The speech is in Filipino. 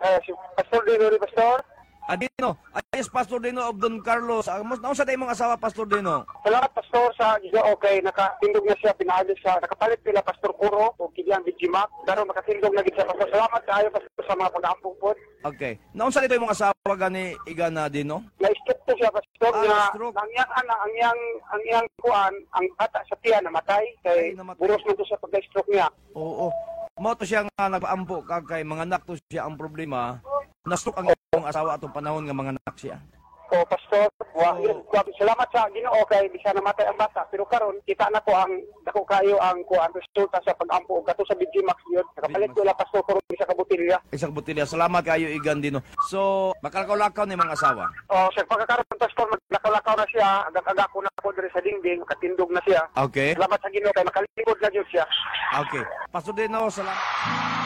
Si Pastor Dino, Pastor. Adino, ayos Pastor Dino of Don Carlos. Naon sa mong asawa Pastor Dino? Salamat, Pastor, sa Gisao. Okay, nakatindog na siya, pinaagos siya. Nakapalit pila, Pastor Kuro, o Kilian Bijimak. Pero makatindog na siya, Pastor. Salamat kayo, Pastor, sa mga pag-aampong po. Okay. Naon sa mong asawa gani Igana Dino? Na-stroke to siya, Pastor, na stroke. ang iyang kuan, ang bata sa tiyan, namatay. Kay namatay. buros mo to sa pagka-stroke niya. Oo. Mo to siya nga nagpaampo kay mga anak to siya ang problema. Nastok ang iyong asawa atong panahon nga mga anak siya. O, Pastor, salamat sa Ginoo kay di siya namatay ang bata. Pero karon kita na ko ang dako kayo ang kuan resulta sa pag-ampo kato sa Bijimax yun. Nakapalit ko la, Pastor, kung isa ka botilya. Isang botilya. Salamat kayo Igan Dino. So, makalakaw-lakaw ni mga asawa. O, sa pagkakaroon, Pastor, maglakaw-lakaw na siya. Agak-agak ko na po diri sa dingding, makatindog na siya. Okay. Salamat sa Ginoo kay makalingkod na yun siya. Okay. Pastor Dino, salamat.